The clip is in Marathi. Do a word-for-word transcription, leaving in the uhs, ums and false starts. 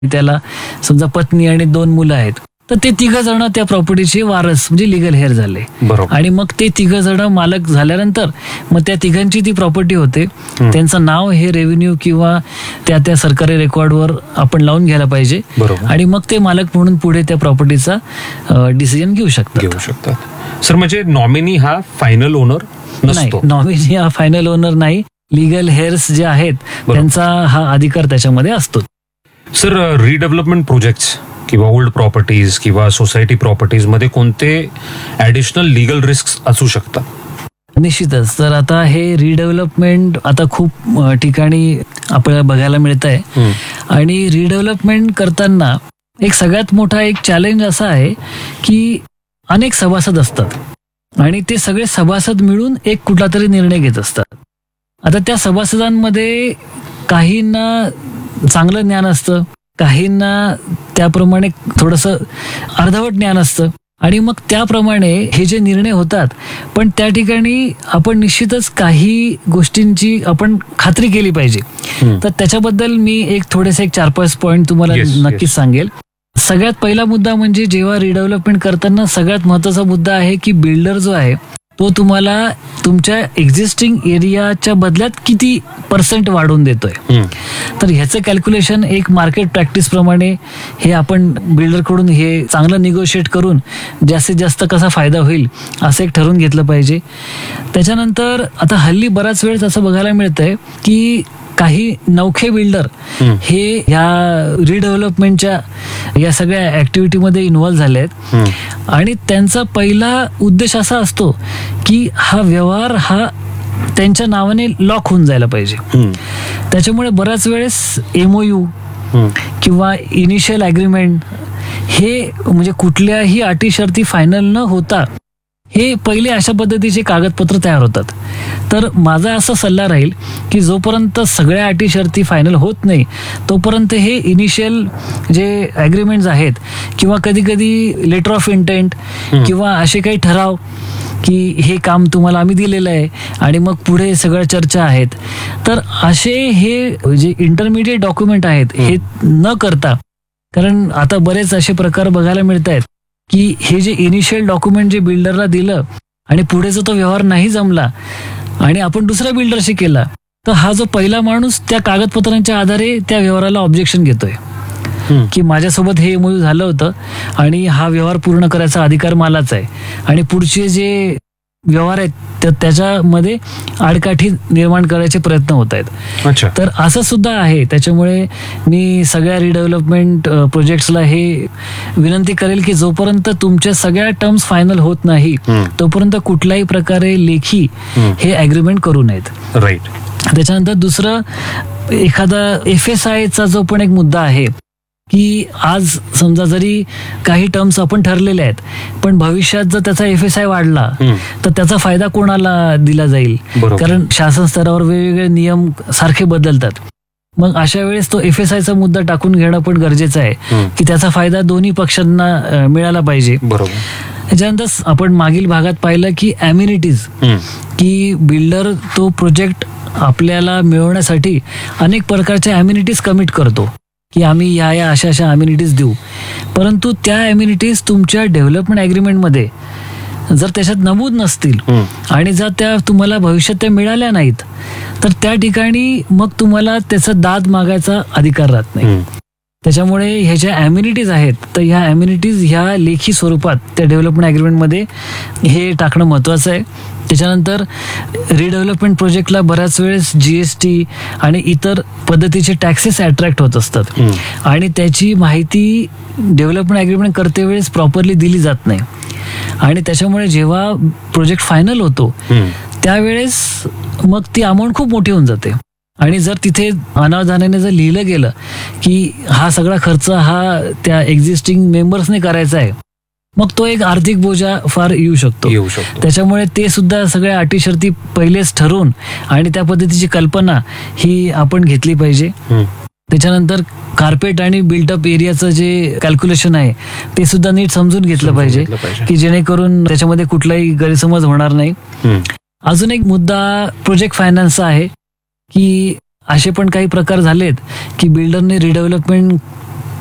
त्याला समजा पत्नी आणि दोन मुलं आहेत, तर ते तिघ जण त्या प्रॉपर्टीचे वारस म्हणजे लिगल हेअर झाले. आणि मग ते तिघ जण मालक झाल्यानंतर मग त्या तिघांची ती प्रॉपर्टी होते. त्यांचं नाव हे रेव्हेन्यू किंवा त्या त्या सरकारी रेकॉर्डवर आपण लावून घ्यायला पाहिजे आणि मग ते मालक म्हणून पुढे त्या प्रॉपर्टीचा डिसिजन घेऊ शकतात घेऊ शकतात सर. म्हणजे नॉमिनी हा फायनल ओनर नाही, नॉमिनी हा फायनल ओनर नाही. लिगल हेअर्स जे आहेत त्यांचा हा अधिकार त्याच्यामध्ये असतो. सर, रिडेव्हलपमेंट प्रोजेक्ट्स किंवा ओल्ड प्रॉपर्टीज किंवा सोसायटी प्रॉपर्टीज मध्ये कोणते ऍडिशनल लिगल रिस्क असू शकतात? निश्चितच. तर आता हे रिडेव्हलपमेंट आता खूप ठिकाणी आपल्याला बघायला मिळत आहे आणि रिडेव्हलपमेंट करताना एक सगळ्यात मोठा एक चॅलेंज असा आहे की अनेक सभासद असतात आणि ते सगळे सभासद मिळून एक कुठला तरी निर्णय घेत असतात. आता त्या सभासदांमध्ये काहींना चांगलं ज्ञान असतं, काहींना त्याप्रमाणे थोडंसं अर्धवट ज्ञान असतं आणि मग त्याप्रमाणे हे जे निर्णय होतात. पण त्या ठिकाणी आपण निश्चितच काही गोष्टींची आपण खात्री केली पाहिजे. तर त्याच्याबद्दल मी एक थोडेसे एक चार पाच पॉईंट तुम्हाला नक्कीच सांगेल. सगळ्यात पहिला मुद्दा म्हणजे जेव्हा रिडेव्हलपमेंट करताना सगळ्यात महत्वाचा मुद्दा आहे की बिल्डर जो आहे तो तुम्हाला तुमच्या एक्झिस्टिंग एरियाच्या बदल्यात किती पर्सेंट वाढवून देतोय. तर ह्याचं कॅल्क्युलेशन एक मार्केट प्रॅक्टिस प्रमाणे हे आपण बिल्डरकडून हे चांगलं निगोशिएट करून जास्तीत जास्त कसा फायदा होईल असं एक ठरवून घेतलं पाहिजे. त्याच्यानंतर आता हल्ली बराच वेळेस असं बघायला मिळतंय की काही नवखे बिल्डर हे ह्या रिडेव्हलपमेंटच्या या सगळ्या ऍक्टिव्हिटीमध्ये इन्व्हॉल्व्ह झाले आहेत आणि त्यांचा पहिला उद्देश असा असतो की हा व्यवहार हा त्यांच्या नावाने लॉक होऊन जायला पाहिजे. त्याच्यामुळे बऱ्याच वेळेस एमओयू किंवा इनिशियल अग्रीमेंट हे म्हणजे कुठल्याही अटी शर्ती फायनल न होता हे पहिले अशा पद्धतीचे कागदपत्र तयार होतात. तर माझा असा सल्ला राहील की जोपर्यंत सगळ्या अटी शर्ती फायनल होत नाही तोपर्यंत हे इनिशियल जे अग्रीमेंट्स आहेत किंवा कधी कधी लेटर ऑफ इंटेंट किंवा असे काही ठराव की हे काम तुम्हाला आम्ही दिलेलं आहे आणि मग पुढे सगळ्या चर्चा आहेत. तर असे हे जे इंटरमिडिएट डॉक्युमेंट आहेत हे न करता, कारण आता बरेच असे प्रकार बघायला मिळत आहेत की हे जे इनिशियल डॉक्युमेंट जे बिल्डरला दिलं आणि पुढे जो तो व्यवहार नाही जमला आणि आपण दुसऱ्या बिल्डरशी केला तर हा जो पहिला माणूस त्या कागदपत्रांच्या आधारे त्या व्यवहाराला ऑब्जेक्शन घेतोय की माझ्यासोबत हे एमओयू झालं होतं आणि हा व्यवहार पूर्ण करायचा अधिकार मलाच आहे आणि पुढचे जे व्यवहार आहेत तर त्याच्यामध्ये आडकाठी निर्माण करायचे प्रयत्न होत आहेत. तर असं सुद्धा आहे. त्याच्यामुळे मी सगळ्या रिडेव्हलपमेंट प्रोजेक्ट्सला हे विनंती करेल की जोपर्यंत तुमच्या सगळ्या टर्म्स फायनल होत नाही तोपर्यंत कुठल्याही प्रकारे लेखी हे अग्रीमेंट करू नयेत. राईट. त्याच्यानंतर दुसरं, एखादा एफ एस आयचा जो पण एक मुद्दा आहे की आज समजा जरी काही टर्म्स आपण ठरलेले आहेत पण भविष्यात जर त्याचा एफ एस आय वाढला तर त्याचा फायदा कोणाला दिला जाईल, कारण शासन स्तरावर वेगवेगळे नियम सारखे बदलतात. मग अशा वेळेस तो एफ एस आयचा मुद्दा टाकून घेणं पण गरजेचं आहे की त्याचा फायदा दोन्ही पक्षांना मिळाला पाहिजे. त्याच्यानंतर आपण मागील भागात पाहिलं की अम्युनिटीज, की बिल्डर तो प्रोजेक्ट आपल्याला मिळवण्यासाठी अनेक प्रकारच्या अम्युनिटीज कमिट करतो की आम्ही या या अशा अशा अम्युनिटीज देऊ, परंतु त्या अम्युनिटीज तुमच्या डेव्हलपमेंट अग्रीमेंटमध्ये जर त्याच्यात नमूद नसतील आणि जर त्या तुम्हाला भविष्यात त्या मिळाल्या नाहीत तर त्या ठिकाणी मग तुम्हाला त्याचा दाद मागायचा अधिकार राहत नाही. त्याच्यामुळे ह्या ज्या अम्युनिटीज आहेत तर ह्या अम्युनिटीज ह्या लेखी स्वरूपात त्या डेव्हलपमेंट अग्रीमेंटमध्ये हे टाकणं महत्वाचं आहे. त्याच्यानंतर रिडेव्हलपमेंट प्रोजेक्टला बऱ्याच वेळेस जीएसटी आणि इतर पद्धतीचे टॅक्सेस अट्रॅक्ट होत असतात आणि त्याची माहिती डेव्हलपमेंट अग्रीमेंट करते वेळेस प्रॉपरली दिली जात नाही आणि त्याच्यामुळे जेव्हा प्रोजेक्ट फायनल होतो त्यावेळेस मग ती अमाऊंट खूप मोठी होऊन जाते आणि जर तिथे अनावधानाने जर लिहिलं गेलं की हा सगळा खर्च हा त्या एक्झिस्टिंग मेंबर्सने करायचा आहे मग तो एक आर्थिक बोजा फार येऊ शकतो. त्याच्यामुळे ते सुद्धा सगळ्या अटी शर्ती पहिलेच ठरवून आणि त्या पद्धतीची कल्पना ही आपण घेतली पाहिजे. त्याच्यानंतर कार्पेट आणि बिल्टअप एरियाचं जे कॅल्क्युलेशन आहे ते सुद्धा नीट समजून घेतलं पाहिजे की जेणेकरून त्याच्यामध्ये कुठलाही गैरसमज होणार नाही. अजून एक मुद्दा प्रोजेक्ट फायनान्सचा आहे की असे पण काही प्रकार झालेत की बिल्डरने रिडेव्हलपमेंट